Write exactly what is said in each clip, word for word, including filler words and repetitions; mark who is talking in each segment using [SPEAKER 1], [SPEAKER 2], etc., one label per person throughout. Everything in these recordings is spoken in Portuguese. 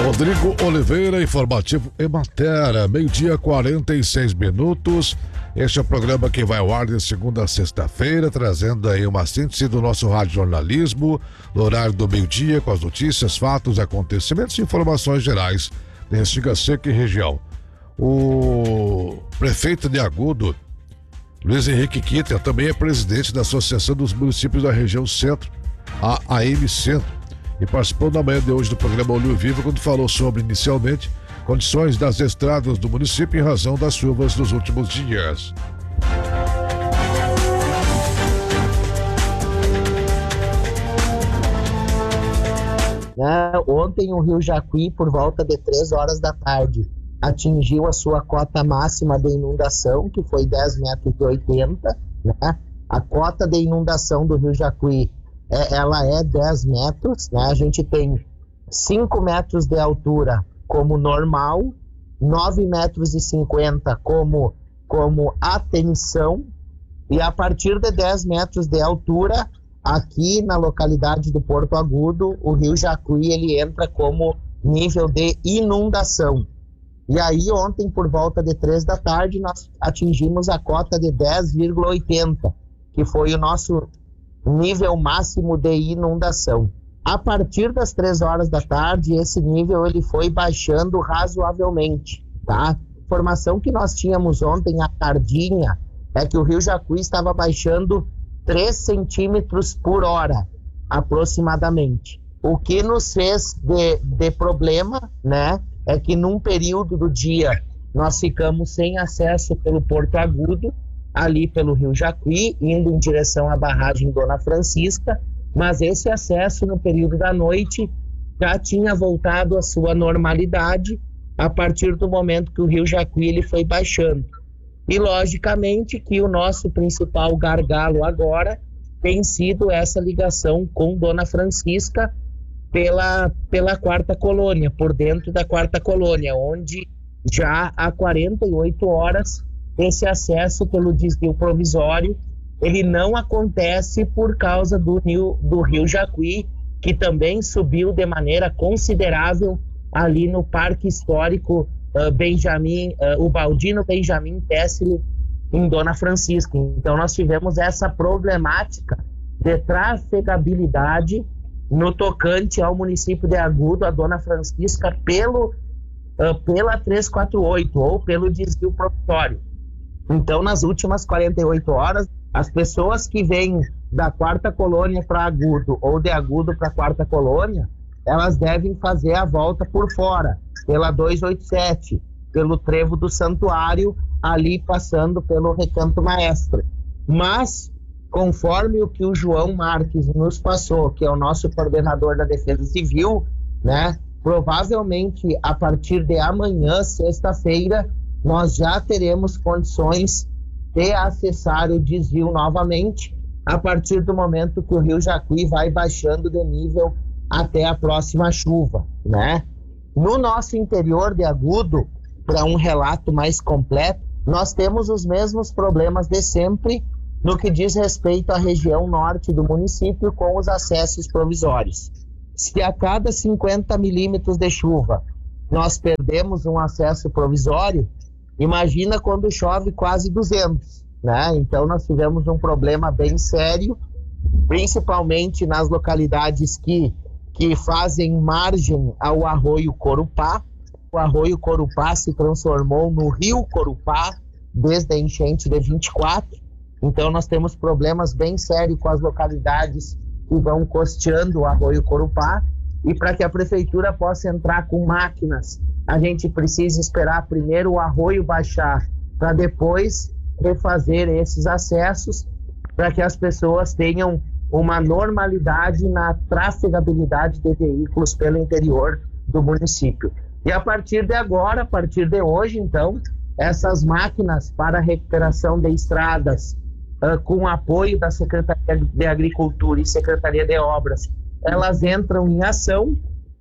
[SPEAKER 1] Rodrigo Oliveira, informativo Emater, meio-dia, quarenta e seis minutos. Este é o programa que vai ao ar de segunda a sexta-feira, trazendo aí uma síntese do nosso rádio jornalismo, no horário do meio-dia, com as notícias, fatos, acontecimentos e informações gerais de Restinga Seca e região. O prefeito de Agudo, Luiz Henrique Kittel, também é presidente da Associação dos Municípios da Região Centro, a A M Centro, e participou na manhã de hoje do programa Olho Vivo, quando falou sobre, inicialmente, condições das estradas do município em razão das chuvas dos últimos dias.
[SPEAKER 2] Né? Ontem o Rio Jacuí, por volta de três horas da tarde, atingiu a sua cota máxima de inundação, que foi dez metros e oitenta, né? A cota de inundação do Rio Jacuí, é, ela é dez metros, né? A gente tem cinco metros de altura como normal, nove metros e cinquenta como, como atenção, e a partir de dez metros de altura, aqui na localidade do Porto Agudo, o Rio Jacuí ele entra como nível de inundação. E aí ontem, por volta de três da tarde, nós atingimos a cota de dez vírgula oitenta, que foi o nosso nível máximo de inundação. A partir das três horas da tarde, esse nível ele foi baixando razoavelmente, tá? A informação que nós tínhamos ontem à tardinha é que o Rio Jacuí estava baixando três centímetros por hora, aproximadamente. O que nos fez de, de problema, né, é que num período do dia nós ficamos sem acesso pelo Porto Agudo, ali pelo Rio Jacuí, indo em direção à barragem Dona Francisca, mas esse acesso no período da noite já tinha voltado à sua normalidade a partir do momento que o Rio Jacuí ele foi baixando. E logicamente que o nosso principal gargalo agora tem sido essa ligação com Dona Francisca pela, pela quarta colônia, por dentro da quarta colônia, onde já há quarenta e oito horas esse acesso pelo desvio provisório ele não acontece por causa do rio, do rio Jacuí, que também subiu de maneira considerável ali no Parque Histórico uh, Benjamin, uh, o Baldino Benjamin Tessile, em Dona Francisca. Então nós tivemos essa problemática de trafegabilidade no tocante ao município de Agudo, a Dona Francisca, pelo, uh, pela trezentos e quarenta e oito ou pelo desvio provisório. Então, nas últimas quarenta e oito horas, as pessoas que vêm da quarta colônia para Agudo ou de Agudo para a quarta colônia, elas devem fazer a volta por fora, pela duzentos e oitenta e sete, pelo Trevo do Santuário, ali passando pelo Recanto Maestro. Mas, conforme o que o João Marques nos passou, que é o nosso coordenador da Defesa Civil, né, provavelmente a partir de amanhã, sexta-feira, nós já teremos condições de acessar o desvio novamente, a partir do momento que o Rio Jacuí vai baixando de nível até a próxima chuva, né? No nosso interior de Agudo, para um relato mais completo, nós temos os mesmos problemas de sempre no que diz respeito à região norte do município com os acessos provisórios. Se a cada cinquenta milímetros de chuva nós perdemos um acesso provisório, imagina quando chove quase duzentos, né? Então nós tivemos um problema bem sério, principalmente nas localidades que, que fazem margem ao Arroio Corupá. O Arroio Corupá se transformou no Rio Corupá desde a enchente de vinte e quatro. Então nós temos problemas bem sérios com as localidades que vão costeando o Arroio Corupá, e para que a prefeitura possa entrar com máquinas, a gente precisa esperar primeiro o arroio baixar, para depois refazer esses acessos, para que as pessoas tenham uma normalidade na trafegabilidade de veículos pelo interior do município. E a partir de agora, a partir de hoje, então, essas máquinas para recuperação de estradas, uh, com apoio da Secretaria de Agricultura e Secretaria de Obras, elas entram em ação.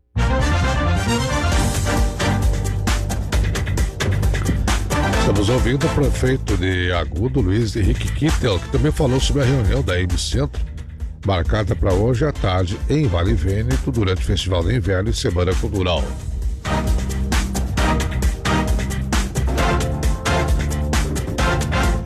[SPEAKER 1] Estamos ouvindo o prefeito de Agudo, Luiz Henrique Kittel, que também falou sobre a reunião da A M Centro, marcada para hoje à tarde em Vale Vêneto, durante o Festival de Inverno e Semana Cultural.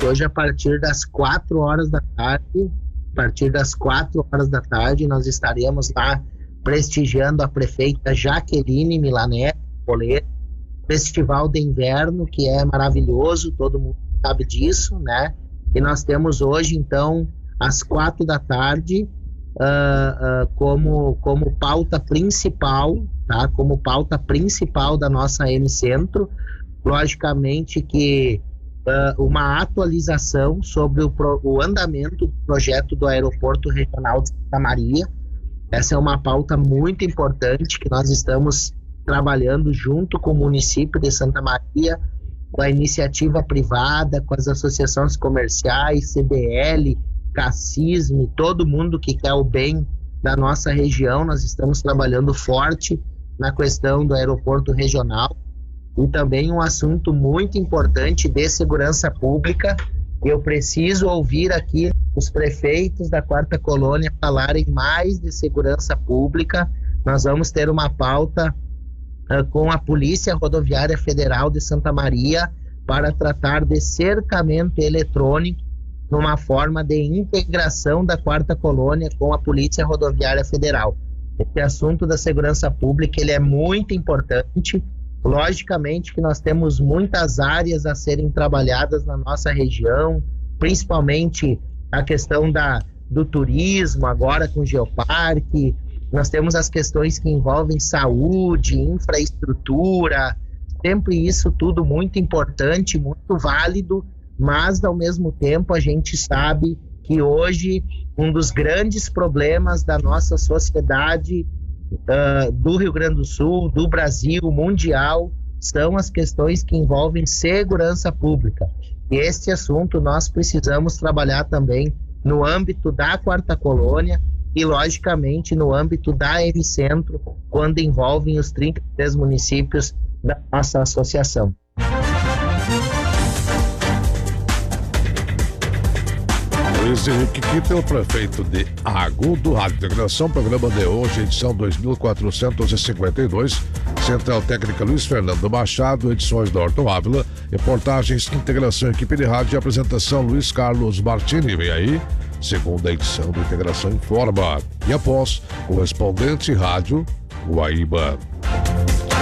[SPEAKER 2] Exatamente. Hoje, a partir das quatro horas da tarde, a partir das quatro horas da tarde, nós estaremos lá prestigiando a prefeita Jaqueline Milanese Poleto, Festival de Inverno, que é maravilhoso, todo mundo sabe disso, né? E nós temos hoje, então, às quatro da tarde, uh, uh, como, como pauta principal, tá? Como pauta principal da nossa M Centro, logicamente que uh, uma atualização sobre o, pro, o andamento do projeto do Aeroporto Regional de Santa Maria. Essa é uma pauta muito importante que nós estamos trabalhando junto com o município de Santa Maria, com a iniciativa privada, com as associações comerciais, C D L, CACISM, todo mundo que quer o bem da nossa região. Nós estamos trabalhando forte na questão do aeroporto regional e também um assunto muito importante de segurança pública. Eu preciso ouvir aqui os prefeitos da Quarta Colônia falarem mais de segurança pública. Nós vamos ter uma pauta uh, com a Polícia Rodoviária Federal de Santa Maria para tratar de cercamento eletrônico numa forma de integração da Quarta Colônia com a Polícia Rodoviária Federal. Esse assunto da segurança pública, ele é muito importante. Logicamente que nós temos muitas áreas a serem trabalhadas na nossa região, principalmente a questão da, do turismo, agora com o Geoparque. Nós temos as questões que envolvem saúde, infraestrutura, sempre isso tudo muito importante, muito válido, mas ao mesmo tempo a gente sabe que hoje um dos grandes problemas da nossa sociedade Uh, do Rio Grande do Sul, do Brasil, mundial, são as questões que envolvem segurança pública. E este assunto nós precisamos trabalhar também no âmbito da Quarta Colônia e, logicamente, no âmbito da M Centro, quando envolvem os trinta e três municípios da nossa associação.
[SPEAKER 1] Luiz Henrique Kittel, prefeito de Agu, do Rádio Integração, programa de hoje, edição dois mil quatrocentos e cinquenta e dois, Central Técnica Luiz Fernando Machado, edições da Horton Ávila, reportagens, integração, equipe de rádio e apresentação Luiz Carlos Martini. Vem aí, segunda edição do Integração Informa. E após, correspondente rádio Guaíba.